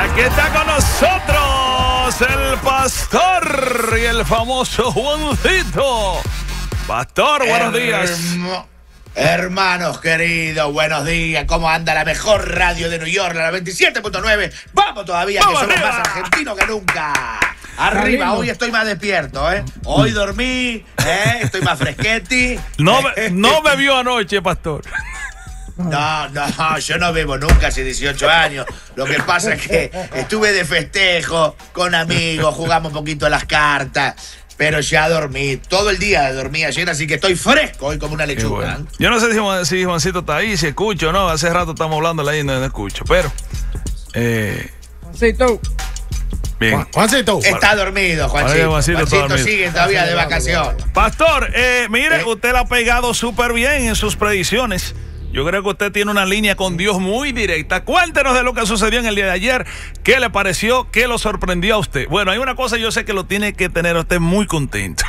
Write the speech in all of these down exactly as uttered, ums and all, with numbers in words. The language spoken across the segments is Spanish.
Aquí está con nosotros el pastor y el famoso Juancito. Pastor, buenos días. Hermo, hermanos queridos, buenos días. ¿Cómo anda la mejor radio de New York, la veintisiete punto nueve? Vamos todavía, ¡Vamos que somos arriba! más argentinos que nunca. Arriba, hoy estoy más despierto, ¿eh? Hoy dormí, ¿eh? Estoy más fresquetti. No, be- no bebió anoche, pastor. No, no, yo no bebo nunca hace dieciocho años. Lo que pasa es que estuve de festejo con amigos, jugamos un poquito a las cartas, pero ya dormí. Todo el día dormí ayer, así que estoy fresco hoy como una Qué lechuga. bueno. Yo no sé si, Juan- si Juancito está ahí, si escucho, ¿no? Hace rato estamos hablando ahí y no, no escucho, pero... Eh, Juancito. bien. Juan- Juancito. Está dormido, Vale, Juancito. Juancito está Juancito dormido. sigue todavía de vacación. Pastor, eh, mire, ¿Eh? usted la ha pegado súper bien en sus predicciones. Yo creo que usted tiene una línea con Dios muy directa. Cuéntenos de lo que sucedió en el día de ayer. ¿Qué le pareció? ¿Qué lo sorprendió a usted? Bueno, hay una cosa, yo sé que lo tiene que tener usted muy contento.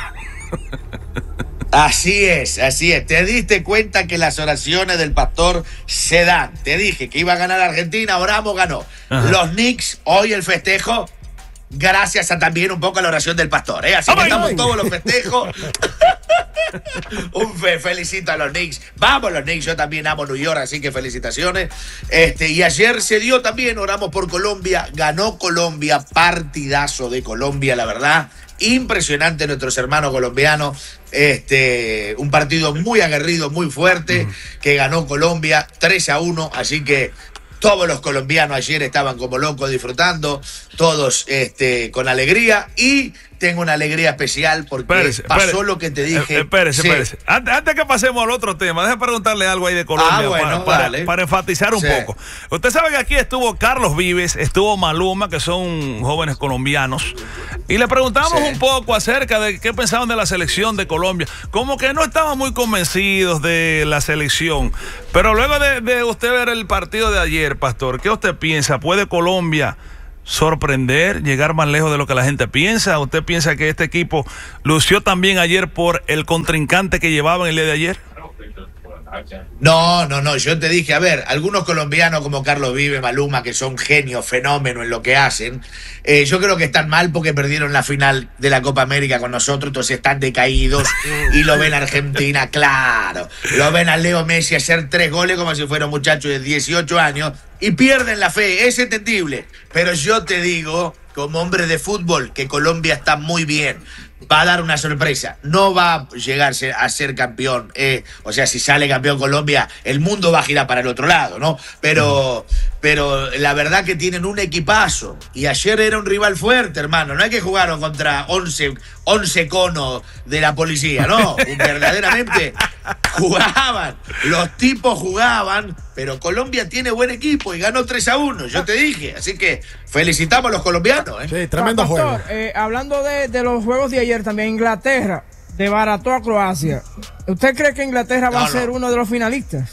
Así es, así es. Te diste cuenta que las oraciones del pastor se dan. Te dije que iba a ganar Argentina, oramos, ganó. Ajá. Los Knicks, hoy el festejo, gracias a también un poco a la oración del pastor, ¿eh? Así que ¡Ay! estamos todos los festejos. Un fe, felicito a los Knicks. Vamos los Knicks, yo también amo New York, así que felicitaciones. Este, y ayer se dio también, oramos por Colombia, ganó Colombia, partidazo de Colombia, la verdad. Impresionante nuestros hermanos colombianos. Este, un partido muy aguerrido, muy fuerte, que ganó Colombia tres a uno, así que todos los colombianos ayer estaban como locos disfrutando, todos este, con alegría, y tengo una alegría especial porque Espérese, pasó espérese. lo que te dije. Eh, espérese, Sí. espérese. Antes, antes que pasemos al otro tema, déjame preguntarle algo ahí de Colombia Ah, bueno, para, para- dale. para enfatizar un Sí. poco. Usted sabe que aquí estuvo Carlos Vives, estuvo Maluma, que son jóvenes colombianos, y le preguntamos Sí. un poco acerca de qué pensaban de la selección de Colombia. Como que no estaban muy convencidos de la selección. Pero luego de, de usted ver el partido de ayer, pastor, ¿qué usted piensa? ¿Puede Colombia sorprender, llegar más lejos de lo que la gente piensa? ¿Usted piensa que este equipo lució también ayer por el contrincante que llevaba en el día de ayer? No, no, no, yo te dije, a ver, algunos colombianos como Carlos Vive, Maluma, que son genios, fenómenos en lo que hacen, eh, yo creo que están mal porque perdieron la final de la Copa América con nosotros, entonces están decaídos y lo ven a Argentina, claro, lo ven a Leo Messi hacer tres goles como si fuera un muchacho de dieciocho años y pierden la fe, es entendible, pero yo te digo, como hombre de fútbol, que Colombia está muy bien. Va a dar una sorpresa, no va a llegarse a ser campeón, eh, o sea, si sale campeón Colombia, el mundo va a girar para el otro lado, ¿no? Pero, pero la verdad que tienen un equipazo, y ayer era un rival fuerte, hermano, no es que jugaron contra once, once conos de la policía, no, verdaderamente jugaban, los tipos jugaban, pero Colombia tiene buen equipo y ganó tres a uno, yo te dije, así que felicitamos a los colombianos, ¿eh? Sí, tremendo Pastor, juego. eh, hablando de, de los juegos de ayer también, Inglaterra desbarató a Croacia. ¿Usted cree que Inglaterra va No, a ser no. uno de los finalistas?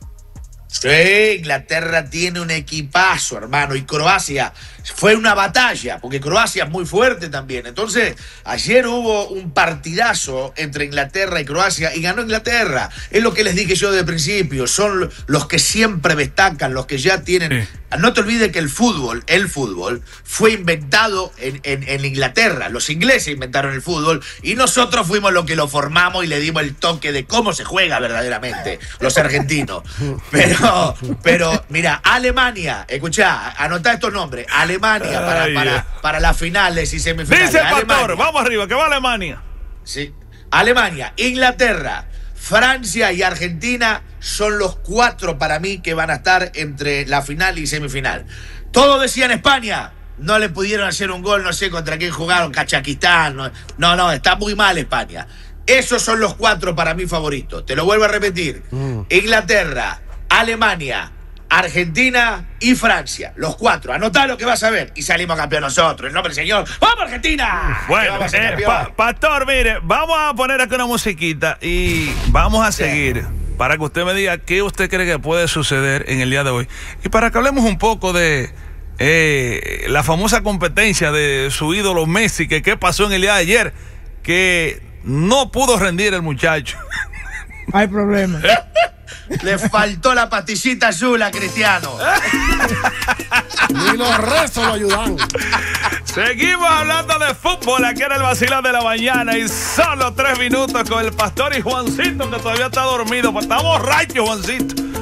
Sí, Inglaterra tiene un equipazo, hermano, y Croacia fue una batalla, porque Croacia es muy fuerte también. Entonces, ayer hubo un partidazo entre Inglaterra y Croacia y ganó Inglaterra. Es lo que les dije yo de principio, son los que siempre destacan, los que ya tienen... Sí. No te olvides que el fútbol, el fútbol, fue inventado en, en, en Inglaterra. Los ingleses inventaron el fútbol y nosotros fuimos los que lo formamos y le dimos el toque de cómo se juega verdaderamente, los argentinos. Pero, pero mira, Alemania, escuchá, anotá estos nombres. Alemania para, Ay, para, yeah. para las finales y semifinales. Dice el pastor, Alemania. vamos arriba, que va Alemania. Sí. Alemania, Inglaterra, Francia y Argentina son los cuatro para mí que van a estar entre la final y semifinal. Todos decían España, no le pudieron hacer un gol, no sé contra quién jugaron, Cachaquistán. No, no, no, está muy mal España. Esos son los cuatro para mí favoritos. Te lo vuelvo a repetir. Mm. Inglaterra, Alemania, Argentina y Francia. Los cuatro. Anotá lo que vas a ver. Y salimos campeón nosotros. En nombre del Señor. ¡Vamos, Argentina! Bueno, vamos a ser eh, campeón. pa- pastor, mire, vamos a poner aquí una musiquita y vamos a seguir para que usted me diga qué usted cree que puede suceder en el día de hoy. Y para que hablemos un poco de eh, la famosa competencia de su ídolo Messi, que qué pasó en el día de ayer, que no pudo rendir el muchacho. Hay problema. Le faltó la pastillita azul a Cristiano. Y los restos lo ayudan. Seguimos hablando de fútbol aquí en el Vacilón de la Mañana. Y solo tres minutos con el Pastor y Juancito, que todavía está dormido. Pues está borracho, Juancito.